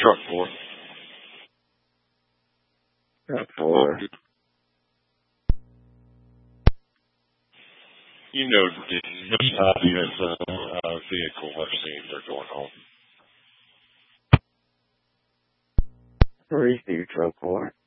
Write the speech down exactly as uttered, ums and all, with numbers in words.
Truck four. Truck four. You know the obvious uh, uh, vehicle I've seen they're going home. Receive truck four.